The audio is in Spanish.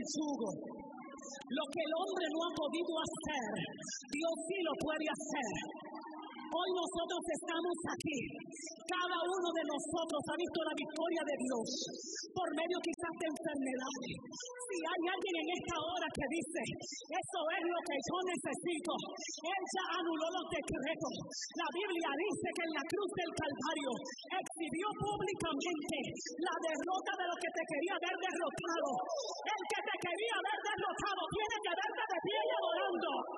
yugo. Lo que el hombre no ha podido hacer, Dios sí lo puede hacer. Hoy nosotros estamos aquí. Cada uno de nosotros ha visto la victoria de Dios por medio quizás de enfermedades. Si hay alguien en esta hora que dice, eso es lo que yo necesito, Él ya anuló los decretos. La Biblia dice que en la cruz del Calvario exhibió públicamente la derrota de lo que te quería ver derrotado. El que te quería ver derrotado tiene que verte de pie y adorando.